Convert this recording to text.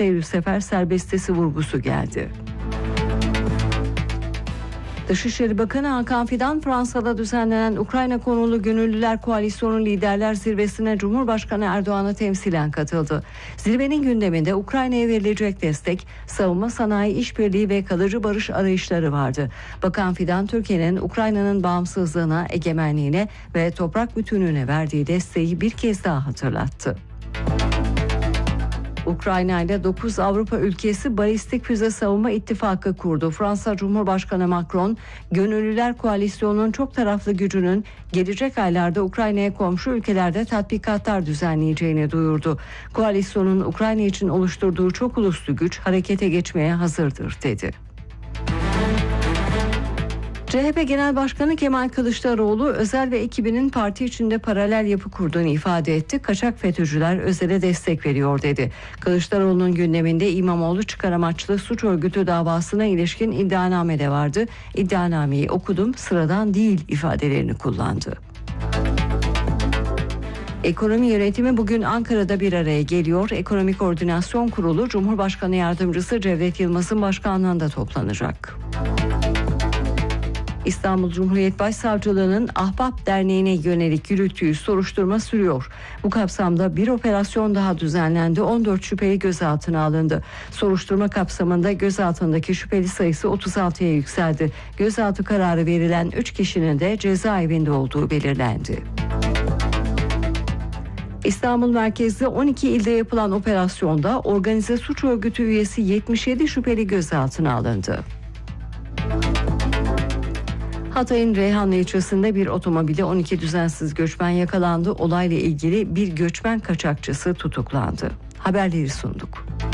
seyir sefer serbestisi vurgusu geldi. Dışişleri Bakanı Hakan Fidan, Fransa'da düzenlenen Ukrayna konulu Gönüllüler Koalisyonu Liderler Zirvesi'ne Cumhurbaşkanı Erdoğan'a temsilen katıldı. Zirvenin gündeminde Ukrayna'ya verilecek destek, savunma sanayi işbirliği ve kalıcı barış arayışları vardı. Bakan Fidan, Türkiye'nin Ukrayna'nın bağımsızlığına, egemenliğine ve toprak bütünlüğüne verdiği desteği bir kez daha hatırlattı. Ukrayna ile 9 Avrupa ülkesi balistik füze savunma ittifakı kurdu. Fransa Cumhurbaşkanı Macron, Gönüllüler Koalisyonu'nun çok taraflı gücünün gelecek aylarda Ukrayna'ya komşu ülkelerde tatbikatlar düzenleyeceğini duyurdu. Koalisyonun Ukrayna için oluşturduğu çok uluslu güç harekete geçmeye hazırdır dedi. CHP Genel Başkanı Kemal Kılıçdaroğlu, Özel ve ekibinin parti içinde paralel yapı kurduğunu ifade etti. Kaçak FETÖ'cüler Özel'e destek veriyor dedi. Kılıçdaroğlu'nun gündeminde İmamoğlu çıkar amaçlı suç örgütü davasına ilişkin iddianame de vardı. İddianameyi okudum, sıradan değil ifadelerini kullandı. Ekonomi yönetimi bugün Ankara'da bir araya geliyor. Ekonomi Koordinasyon Kurulu, Cumhurbaşkanı Yardımcısı Cevdet Yılmaz'ın başkanlığında toplanacak. İstanbul Cumhuriyet Başsavcılığı'nın Ahbap Derneği'ne yönelik yürüttüğü soruşturma sürüyor. Bu kapsamda bir operasyon daha düzenlendi. 14 şüpheli gözaltına alındı. Soruşturma kapsamında gözaltındaki şüpheli sayısı 36'ya yükseldi. Gözaltı kararı verilen 3 kişinin de cezaevinde olduğu belirlendi. İstanbul merkezli 12 ilde yapılan operasyonda organize suç örgütü üyesi 77 şüpheli gözaltına alındı. Hatay'ın Reyhanlı ilçesinde bir otomobilde 12 düzensiz göçmen yakalandı. Olayla ilgili bir göçmen kaçakçısı tutuklandı. Haberleri sunduk.